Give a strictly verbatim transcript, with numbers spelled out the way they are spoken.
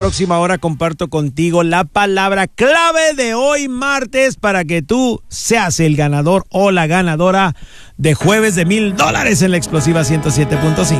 Próxima hora comparto contigo la palabra clave de hoy martes para que tú seas el ganador o la ganadora de jueves de mil dólares en la explosiva ciento siete punto cinco.